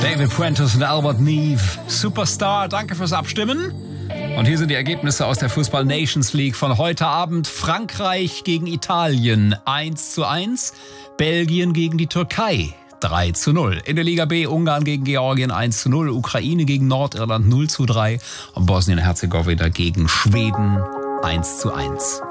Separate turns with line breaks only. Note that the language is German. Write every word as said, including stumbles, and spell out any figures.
David Puentes und Albert Neve, Superstar, danke fürs Abstimmen. Und hier sind die Ergebnisse aus der Fußball Nations League von heute Abend. Frankreich gegen Italien eins zu eins, Belgien gegen die Türkei drei zu null. In der Liga B Ungarn gegen Georgien eins zu null, Ukraine gegen Nordirland null zu drei und Bosnien-Herzegowina gegen Schweden eins zu eins.